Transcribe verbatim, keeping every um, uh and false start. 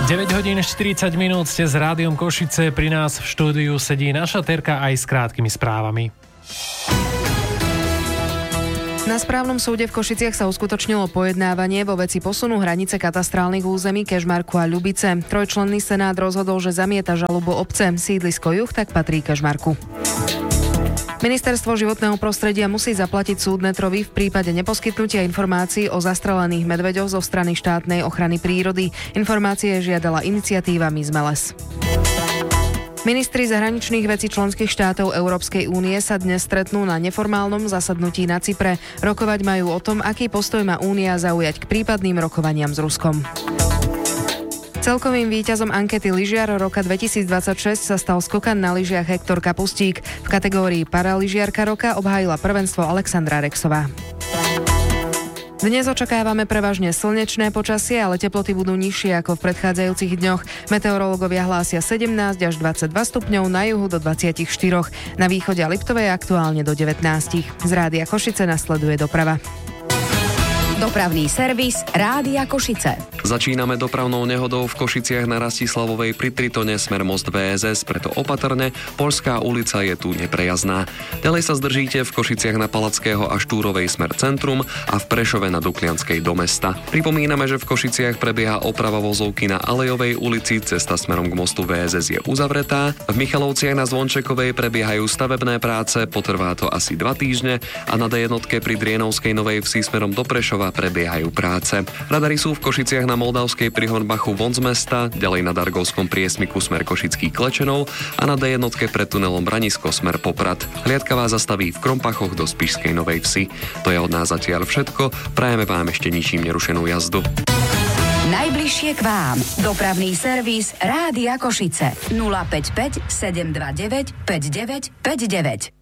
deväť hodín štyridsať minút ste s Rádiom Košice, pri nás v štúdiu sedí naša Terka aj s krátkými správami. Na správnom súde v Košiciach sa uskutočnilo pojednávanie vo veci posunu hranice katastrálnych území Kežmarku a Ľubice. Trojčlenný senát rozhodol, že zamieta žalobu obce. Sídlisko Juh tak patrí Kežmarku. Ministerstvo životného prostredia musí zaplatiť súdnetrovi v prípade neposkytnutia informácií o zastrelených medveďoch zo strany štátnej ochrany prírody. Informácie žiadala iniciatíva My sme les. Ministri zahraničných vecí členských štátov Európskej únie sa dnes stretnú na neformálnom zasadnutí na Cypre. Rokovať majú o tom, aký postoj má únia zaujať k prípadným rokovaniam s Ruskom. Celkovým víťazom ankety lyžiar roka dvetisícdvadsaťšesť sa stal skokan na lyžiach Hektor Kapustík. V kategórii paralyžiarka roka obhájila prvenstvo Alexandra Rexová. Dnes očakávame prevažne slnečné počasie, ale teploty budú nižšie ako v predchádzajúcich dňoch. Meteorológovia hlásia sedemnásť až dvadsaťdva stupňov, na juhu do dvadsaťštyri. Na východe a Liptovej aktuálne do devätnásť. Z Rádia Košice nasleduje doprava. Dopravný servis Rádia Košice. Začíname dopravnou nehodou v Košiciach na Rastislavovej pri Tritone smer most vé es es, preto opatrne, Poľská ulica je tu neprejazdná. Ďalej sa zdržíte v Košiciach na Palackého a Štúrovej smer centrum a v Prešove na Duklianskej do mesta. Pripomíname, že v Košiciach prebieha oprava vozovky na Alejovej ulici, cesta smerom k mostu vé es es je uzavretá. V Michalovciach na Zvončekovej prebiehajú stavebné práce, potrvá to asi dva týždne a na dé jednotke pri Drienovskej Novej Vsi smerom do Prešova prebiehajú práce. Radary sú v Košiciach na Moldavskej pri Hornbachu von z mesta, ďalej na Dargovskom priesmiku smer Košický Klečenov a na dé jednotke pred tunelom Branisko smer Poprad. Hliadka vás zastaví v Krompachoch do Spišskej Novej Vsi. To je od nás zatiaľ všetko. Prajeme vám ešte ničím nerušenú jazdu. Najbližšie k vám. Dopravný servis Rádia Košice. nula päť päť sedem dva deväť päť deväť päť deväť.